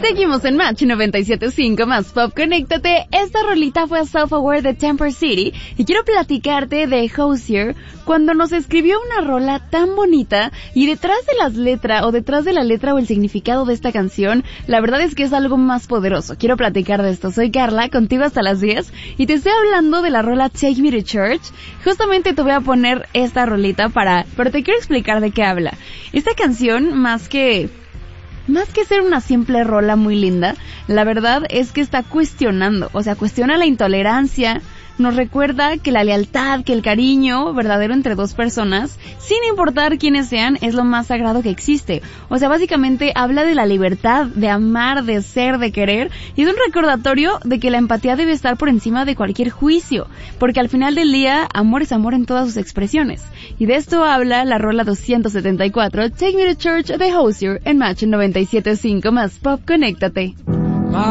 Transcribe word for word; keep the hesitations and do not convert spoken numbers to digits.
Seguimos en Match noventa y siete punto cinco más Pop, conéctate. Esta rolita fue Self-Aware de Temper City y quiero platicarte de Hozier cuando nos escribió una rola tan bonita y detrás de las letras o detrás de la letra o el significado de esta canción, la verdad es que es algo más poderoso. Quiero platicar de esto. Soy Carla, contigo hasta las diez y te estoy hablando de la rola Take Me to Church. Justamente te voy a poner esta rolita para, pero te quiero explicar de qué habla. Esta canción, más que Más que ser una simple rola muy linda, la verdad es que está cuestionando, o sea, cuestiona la intolerancia, nos recuerda que la lealtad, que el cariño verdadero entre dos personas, sin importar quiénes sean, es lo más sagrado que existe. O sea, básicamente habla de la libertad, de amar, de ser, de querer, y es un recordatorio de que la empatía debe estar por encima de cualquier juicio, porque al final del día, amor es amor en todas sus expresiones. Y de esto habla la rola doscientos setenta y cuatro, Take Me to Church de Hozier en Match noventa y siete punto cinco más Pop, conéctate.